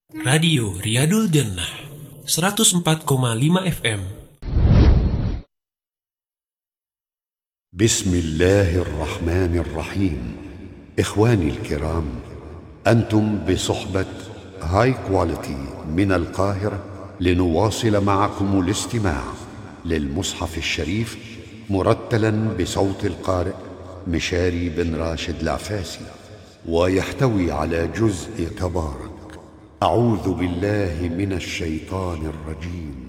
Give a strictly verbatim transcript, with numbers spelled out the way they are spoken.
Radio Riyadul Jannah seratus empat koma lima F M. بسم الله الرحمن الرحيم. إخواني الكرام، أنتم بصحبة هاي كواليتي من القاهرة لنواصل معكم الاستماع للمصحف الشريف مرتلا بصوت القارئ مشاري بن راشد العفاسي، ويحتوي على جزء تبارك. أعوذ بالله من الشيطان الرجيم.